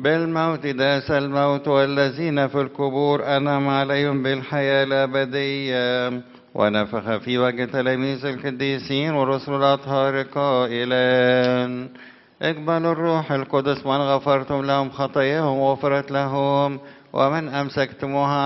بالموت داس الموت، والذين في القبور أنعم عليهم بالحياة الأبدية. ونفخ في وجه تلاميذ القديسين ورسل الأطهار قائلا: اقبلوا الروح القدس، من غفرتم لهم خطاياهم غفرت لهم، ومن أمسكتموها